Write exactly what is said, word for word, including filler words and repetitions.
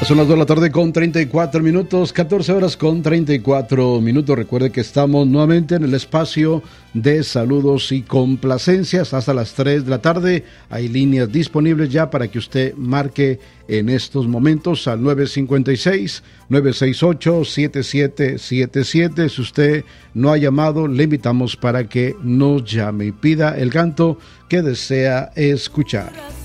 Son las dos de la tarde con treinta y cuatro minutos, catorce horas con treinta y cuatro minutos. Recuerde que estamos nuevamente en el espacio de saludos y complacencias hasta las tres de la tarde. Hay líneas disponibles ya para que usted marque en estos momentos al nueve cinco seis, nueve seis ocho, siete siete siete siete. Si usted no ha llamado, le invitamos para que nos llame y pida el canto que desea escuchar.